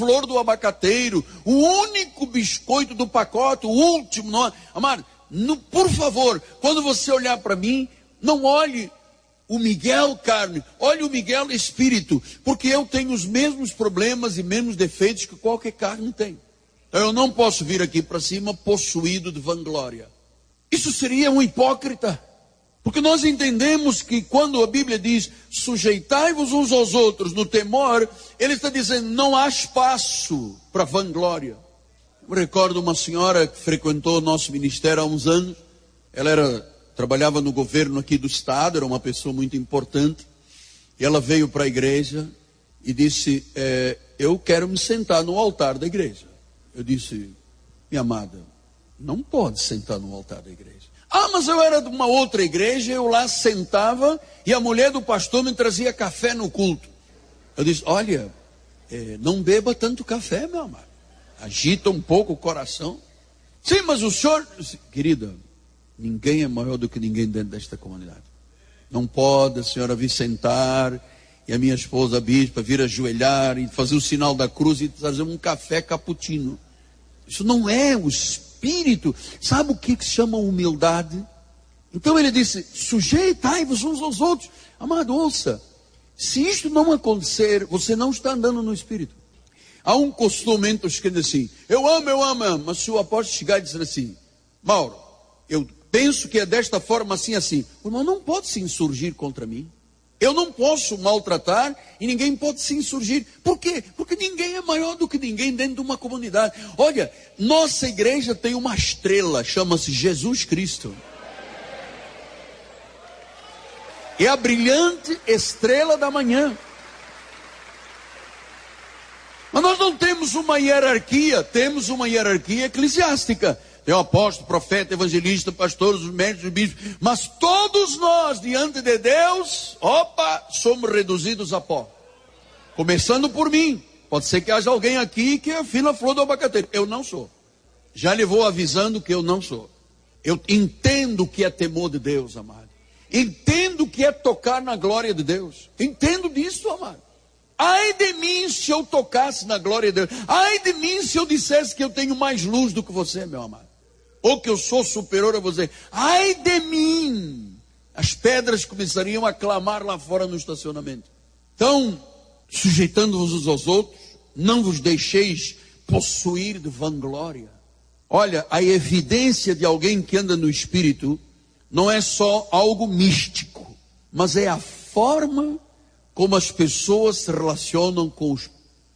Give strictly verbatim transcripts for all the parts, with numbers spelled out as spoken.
flor do abacateiro, o único biscoito do pacote, o último. Não, amado, no, por favor, quando você olhar para mim, não olhe o Miguel carne, olhe o Miguel espírito, porque eu tenho os mesmos problemas e mesmos defeitos que qualquer carne tem. Então eu não posso vir aqui para cima possuído de vanglória. Isso seria um hipócrita. Porque nós entendemos que quando a Bíblia diz sujeitai-vos uns aos outros no temor, ele está dizendo não há espaço para vanglória. Eu recordo uma senhora que frequentou o nosso ministério há uns anos. Ela era, trabalhava no governo aqui do estado, era uma pessoa muito importante. E ela veio para a igreja e disse, é, eu quero me sentar no altar da igreja. Eu disse, minha amada, não pode sentar no altar da igreja. Ah, mas eu era de uma outra igreja, eu lá sentava e a mulher do pastor me trazia café no culto. Eu disse, olha, é, não beba tanto café, meu amado. Agita um pouco o coração. Sim, mas o senhor... Querida, ninguém é maior do que ninguém dentro desta comunidade. Não pode a senhora vir sentar e a minha esposa a bispa vir ajoelhar e fazer o sinal da cruz e trazer um café cappuccino. Isso não é o espírito. Sabe o que se chama humildade? Então ele disse, sujeitai-vos uns aos outros. Amado, ouça, se isto não acontecer, você não está andando no espírito. Há um costume entre os que dizem assim, eu amo, eu amo, amo. Mas se o apóstolo chegar e dizer assim, Mauro, eu penso que é desta forma assim, assim. O irmão não pode se insurgir contra mim. Eu não posso maltratar e ninguém pode se insurgir. Por quê? Porque ninguém é maior do que ninguém dentro de uma comunidade. Olha, nossa igreja tem uma estrela, chama-se Jesus Cristo. É a brilhante estrela da manhã. Mas nós não temos uma hierarquia, temos uma hierarquia eclesiástica. Tem o apóstolo, profeta, evangelista, pastores, os médicos, os bispos. Mas todos nós, diante de Deus, opa, somos reduzidos a pó. Começando por mim. Pode ser que haja alguém aqui que é fina flor do abacateiro. Eu não sou. Já lhe vou avisando que eu não sou. Eu entendo o que é temor de Deus, amado. Entendo o que é tocar na glória de Deus. Entendo disso, amado. Ai de mim se eu tocasse na glória de Deus. Ai de mim se eu dissesse que eu tenho mais luz do que você, meu amado. Ou que eu sou superior a você. Ai de mim. As pedras começariam a clamar lá fora no estacionamento. Então, sujeitando-vos uns aos outros, não vos deixeis possuir de vanglória. Olha, a evidência de alguém que anda no Espírito não é só algo místico, mas é a forma como as pessoas se relacionam com os...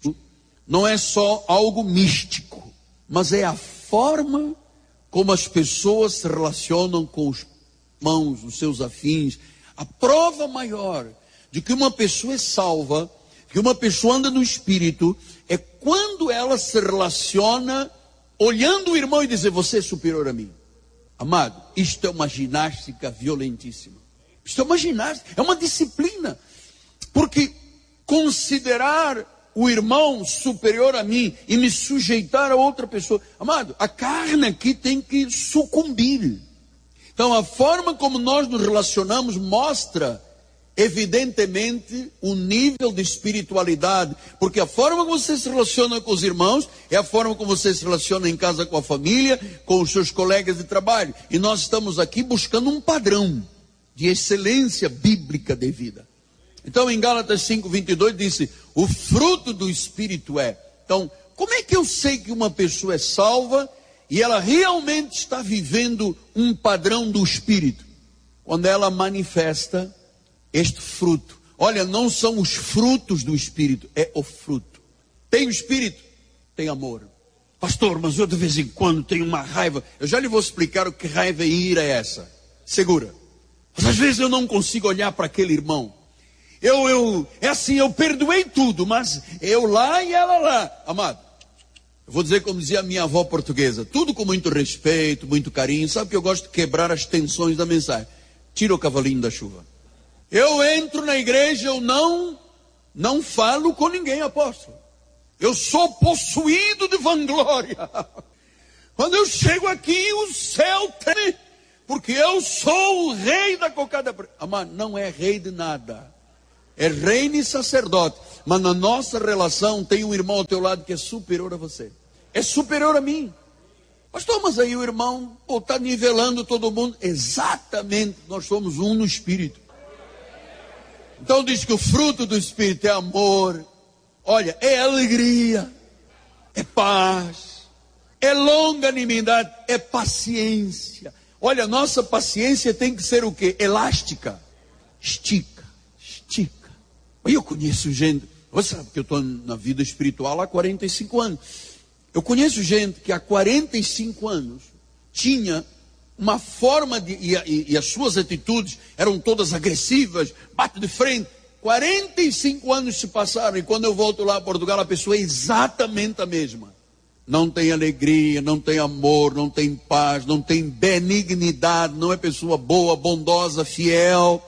Não é só algo místico, mas é a forma como as pessoas se relacionam com os irmãos, os seus afins. A prova maior de que uma pessoa é salva, que uma pessoa anda no Espírito, é quando ela se relaciona olhando o irmão e dizer, você é superior a mim. Amado, isto é uma ginástica violentíssima. Isto é uma ginástica, é uma disciplina. Porque considerar o irmão superior a mim e me sujeitar a outra pessoa, amado, a carne aqui tem que sucumbir. Então a forma como nós nos relacionamos mostra evidentemente o nível de espiritualidade, porque a forma como você se relaciona com os irmãos é a forma como você se relaciona em casa com a família, com os seus colegas de trabalho. E nós estamos aqui buscando um padrão de excelência bíblica de vida. Então em Gálatas cinco, vinte e dois disse, o fruto do Espírito é. Então, como é que eu sei que uma pessoa é salva e ela realmente está vivendo um padrão do Espírito? Quando ela manifesta este fruto. Olha, não são os frutos do Espírito, é o fruto. Tem o Espírito, tem amor. Pastor, mas eu de vez em quando tenho uma raiva. Eu já lhe vou explicar o que raiva e ira é essa. Segura. Mas às vezes eu não consigo olhar para aquele irmão. Eu, eu, é assim, eu perdoei tudo, mas eu lá e ela lá. Amado, eu vou dizer como dizia a minha avó portuguesa, tudo com muito respeito, muito carinho. Sabe que eu gosto de quebrar as tensões da mensagem. Tira o cavalinho da chuva. Eu entro na igreja, eu não, não falo com ninguém, apóstolo. Eu sou possuído de vanglória. Quando eu chego aqui, o céu treme, porque eu sou o rei da cocada. Amado, não é rei de nada. é reino e sacerdote. Mas na nossa relação tem um irmão ao teu lado que é superior a você. É superior a mim. Pastor, mas aí o irmão está nivelando todo mundo. Exatamente, nós somos um no Espírito. Então diz que o fruto do Espírito é amor, olha, é alegria, é paz, é longanimidade, é paciência. Olha, nossa paciência tem que ser o quê? Elástica. Estica, estica. Eu conheço gente, você sabe que eu estou na vida espiritual há quarenta e cinco anos. Eu conheço gente que há quarenta e cinco anos tinha uma forma de, e, e, e as suas atitudes eram todas agressivas, bate de frente. quarenta e cinco anos se passaram e quando eu volto lá a Portugal, a pessoa é exatamente a mesma. Não tem alegria, não tem amor, não tem paz, não tem benignidade, não é pessoa boa, bondosa, fiel,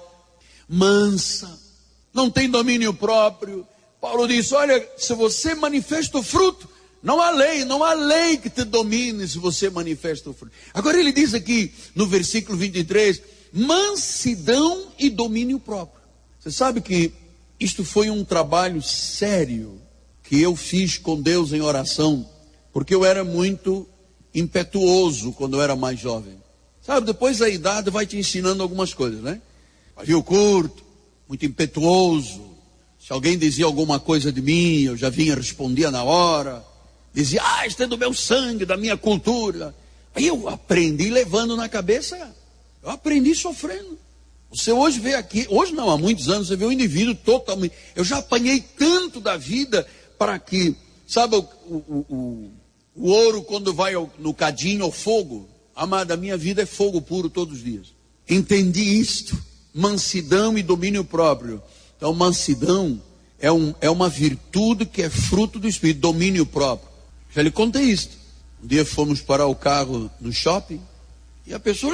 mansa, não tem domínio próprio. Paulo diz, olha, se você manifesta o fruto, não há lei, não há lei que te domine se você manifesta o fruto. Agora ele diz aqui no versículo vinte e três, mansidão e domínio próprio. Você sabe que isto foi um trabalho sério que eu fiz com Deus em oração, porque eu era muito impetuoso quando eu era mais jovem. Sabe, depois a idade vai te ensinando algumas coisas, né? Pavio curto, muito impetuoso. Se alguém dizia alguma coisa de mim, eu já vinha, respondia na hora. Dizia, ah, isto é do meu sangue, da minha cultura. Aí eu aprendi levando na cabeça, eu aprendi sofrendo. Você hoje vê aqui, hoje não, há muitos anos, você vê um indivíduo totalmente... Eu já apanhei tanto da vida para que, sabe, o, o, o, o ouro quando vai ao, no cadinho ao fogo, amada, a minha vida é fogo puro todos os dias. Entendi isto, mansidão e domínio próprio. Então, mansidão é, um, é uma virtude que é fruto do Espírito, domínio próprio. Já lhe contei isso. Um dia fomos parar o carro no shopping e a pessoa,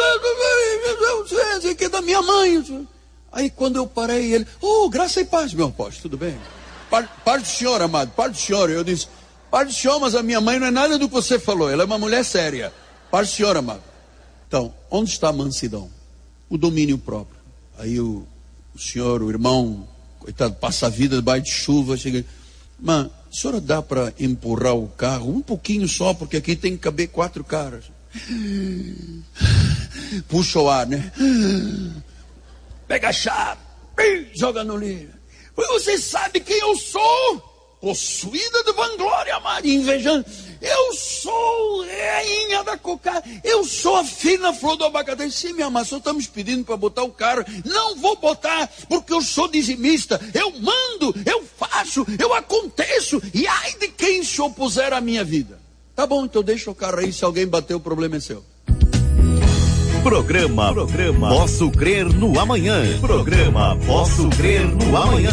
isso aqui é da minha mãe. Aí quando eu parei, ele, oh, graça e paz, meu apóstolo, tudo bem? Paz, paz do senhor, amado, paz do senhor. Eu disse, paz do senhor, mas a minha mãe não é nada do que você falou, ela é uma mulher séria. Paz do senhor, amado. Então, onde está a mansidão? O domínio próprio. Aí o, o senhor, o irmão, coitado, passa a vida debaixo de chuva, chega, mas a senhora dá para empurrar o carro um pouquinho só, porque aqui tem que caber quatro caras. Puxa o ar, né? Pega a chave, joga no lixo. Você sabe quem eu sou? Possuída de vanglória, amada, invejando. Eu sou rainha da cocada. Eu sou a fina flor do abacate. Sim, minha amada, só estamos pedindo para botar o carro. Não vou botar, porque eu sou dizimista. Eu mando, eu faço, eu aconteço. E ai de quem se opuser à minha vida. Tá bom, então deixa o carro aí. Se alguém bater, o problema é seu. Programa, programa Posso Crer no Amanhã. Programa Posso Crer no Amanhã.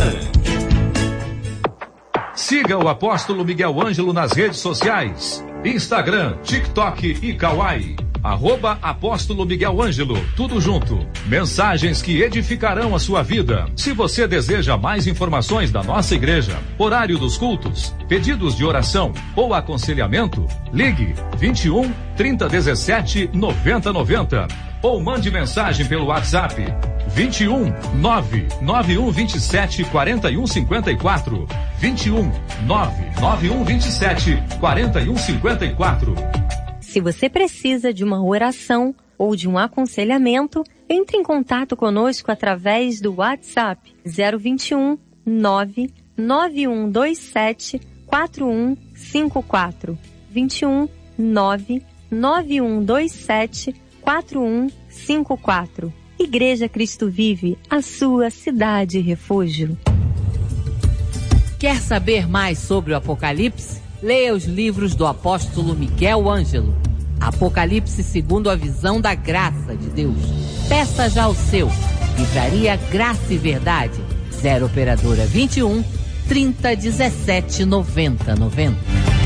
Siga o Apóstolo Miguel Ângelo nas redes sociais, Instagram, TikTok e Kawaii. Arroba Apóstolo Miguel Ângelo, tudo junto. Mensagens que edificarão a sua vida. Se você deseja mais informações da nossa igreja, horário dos cultos, pedidos de oração ou aconselhamento, ligue vinte e um, trinta, dezessete, noventa, noventa ou mande mensagem pelo WhatsApp vinte e um, nove nove um vinte e sete, quarenta e um cinquenta e quatro. vinte e um, nove nove um vinte e sete, quarenta e um cinquenta e quatro. Se você precisa de uma oração ou de um aconselhamento, entre em contato conosco através do WhatsApp zero vinte e um, nove nove um dois sete, quatro um cinco quatro. vinte e um, nove nove um dois sete, quatro um cinco quatro. Igreja Cristo Vive, a sua cidade refúgio. Quer saber mais sobre o Apocalipse? Leia os livros do apóstolo Miguel Ângelo. Apocalipse segundo a visão da graça de Deus. Peça já o seu. Livraria Graça e Verdade. zero operadora vinte e um, trinta, dezessete, noventa, noventa.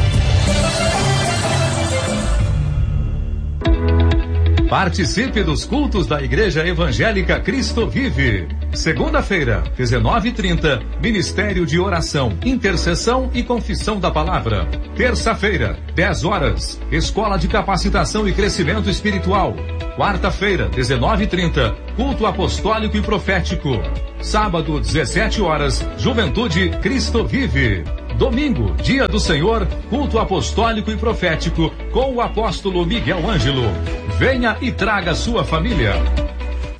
Participe dos cultos da Igreja Evangélica Cristo Vive. Segunda-feira, dezenove e trinta, Ministério de Oração, Intercessão e Confissão da Palavra. Terça-feira, dez horas, Escola de Capacitação e Crescimento Espiritual. Quarta-feira, dezenove e trinta, Culto Apostólico e Profético. Sábado, dezessete horas, Juventude Cristo Vive. Domingo, Dia do Senhor, culto apostólico e profético com o apóstolo Miguel Ângelo. Venha e traga sua família.